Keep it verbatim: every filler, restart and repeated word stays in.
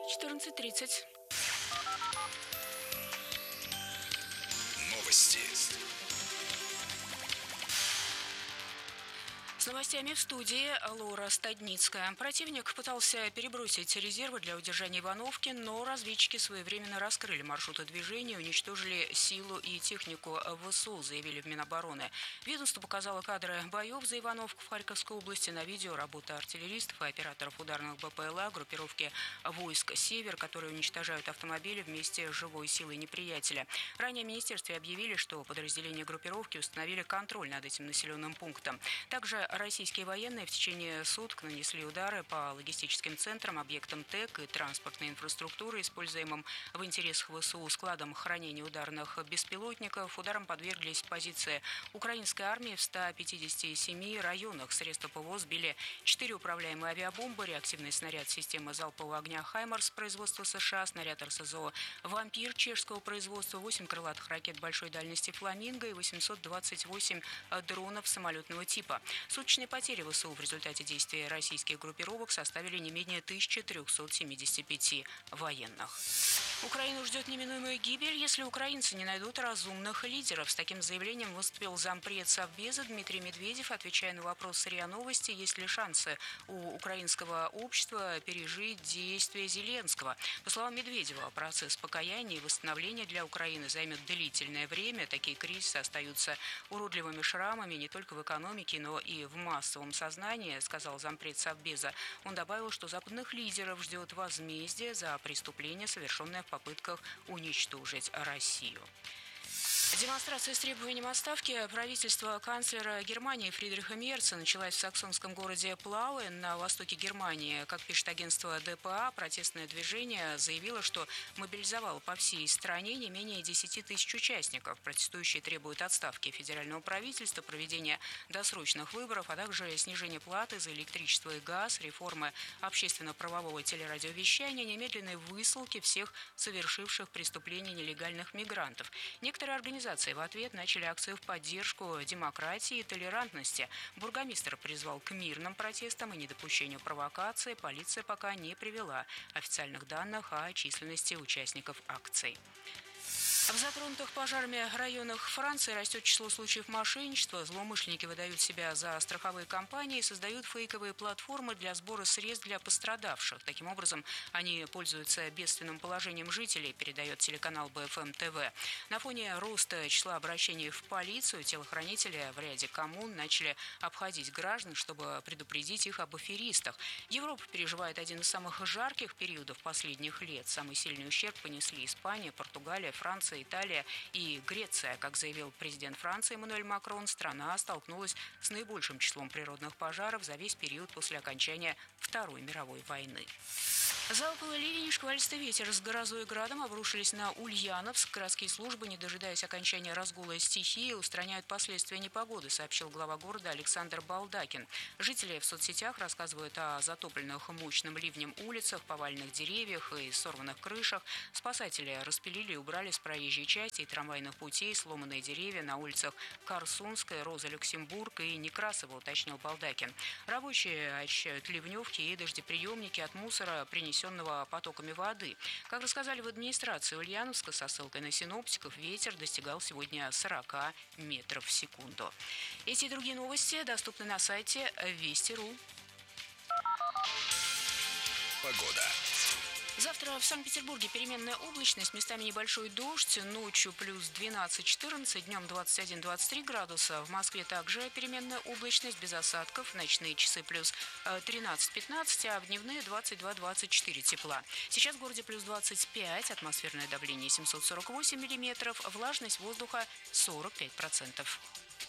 четырнадцать тридцать. Новости. С новостями в студии Лора Стадницкая. Противник пытался перебросить резервы для удержания Ивановки, но разведчики своевременно раскрыли маршруты движения, уничтожили силу и технику ВСУ, заявили в Минобороны. Ведомство показало кадры боев за Ивановку в Харьковской области. На видео работа артиллеристов и операторов ударных БПЛА, группировки войск «Север», которые уничтожают автомобили вместе с живой силой неприятеля. Ранее в министерстве объявили, что подразделения группировки установили контроль над этим населенным пунктом. Также российские военные в течение суток нанесли удары по логистическим центрам, объектам ТЭК и транспортной инфраструктуры, используемым в интересах ВСУ, складам хранения ударных беспилотников. Ударам подверглись позиции украинской армии в ста пятидесяти семи районах. Средства ПВО сбили четыре управляемые авиабомбы, реактивный снаряд системы залпового огня «Хаймарс» производства США, снаряд РСЗО «Вампир» чешского производства, восемь крылатых ракет большой дальности «Фламинго» и восемьсот двадцать восемь дронов самолетного типа. Суточные потери ВСУ в результате действия российских группировок составили не менее тысячи трёхсот семидесяти пяти военных. Украину ждет неминуемая гибель, если украинцы не найдут разумных лидеров. С таким заявлением выступил зампред Совбеза Дмитрий Медведев, отвечая на вопрос РИА Новости, есть ли шансы у украинского общества пережить действия Зеленского. По словам Медведева, процесс покаяния и восстановления для Украины займет длительное время. Такие кризисы остаются уродливыми шрамами не только в экономике, но и в массовом сознании, сказал зампред Совбеза. Он добавил, что западных лидеров ждет возмездие за преступления, совершенные в попытках уничтожить Россию. Демонстрация с требованием отставки правительства канцлера Германии Фридриха Мерца началась в саксонском городе Плауэ на востоке Германии. Как пишет агентство ДПА, протестное движение заявило, что мобилизовало по всей стране не менее десяти тысяч участников. Протестующие требуют отставки федерального правительства, проведения досрочных выборов, а также снижения платы за электричество и газ, реформы общественно-правового телерадиовещания, немедленной высылки всех совершивших преступления нелегальных мигрантов. Некоторые организации Организации в ответ начали акцию в поддержку демократии и толерантности. Бургомистр призвал к мирным протестам и недопущению провокации. Полиция пока не привела официальных данных о численности участников акций. В затронутых пожарами районах Франции растет число случаев мошенничества. Злоумышленники выдают себя за страховые компании и создают фейковые платформы для сбора средств для пострадавших. Таким образом, они пользуются бедственным положением жителей, передает телеканал Бэ Эф Эм Тэ Вэ. На фоне роста числа обращений в полицию телохранители в ряде коммун начали обходить граждан, чтобы предупредить их об аферистах. Европа переживает один из самых жарких периодов последних лет. Самый сильный ущерб понесли Испания, Португалия, Франция, Италия и Греция. Как заявил президент Франции Эммануэль Макрон, страна столкнулась с наибольшим числом природных пожаров за весь период после окончания Второй мировой войны. Залповый ливень и шквалистый ветер с грозой и градом обрушились на Ульяновск. Городские службы, не дожидаясь окончания разгула стихии, устраняют последствия непогоды, сообщил глава города Александр Балдакин. Жители в соцсетях рассказывают о затопленных мощным ливнем улицах, поваленных деревьях и сорванных крышах. Спасатели распилили и убрали с проезжей части и трамвайных путей сломанные деревья на улицах Корсунская, Роза Люксембург и Некрасова, уточнил Балдакин. Рабочие очищают ливневки и дождеприемники от мусора, принесенного потоками воды. Как рассказали в администрации Ульяновска со ссылкой на синоптиков, ветер достигал сегодня сорока метров в секунду. Эти и другие новости доступны на сайте Вести точка Ру. Погода. Завтра в Санкт-Петербурге переменная облачность, местами небольшой дождь, ночью плюс двенадцать-четырнадцать, днем двадцать один-двадцать три градуса. В Москве также переменная облачность, без осадков, в ночные часы плюс тринадцать-пятнадцать, а в дневные двадцать два-двадцать четыре тепла. Сейчас в городе плюс двадцать пять, атмосферное давление семьсот сорок восемь миллиметров, влажность воздуха сорок пять процентов.